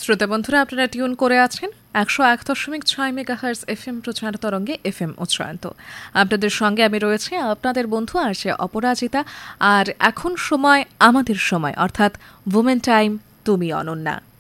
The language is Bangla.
শ্রোতা বন্ধুরা, আপনারা টিউন করে আছেন 101.6 মেগাহার্জ এফএম প্রচার তরঙ্গে এফএম উচ্চায়ন্ত। আপনাদের সঙ্গে আমি রয়েছে আপনাদের বন্ধু আরজে অপরাজিতা। আর এখন সময় আমাদের সময়, অর্থাৎ ওমেন টাইম, তুমি অনন্যা।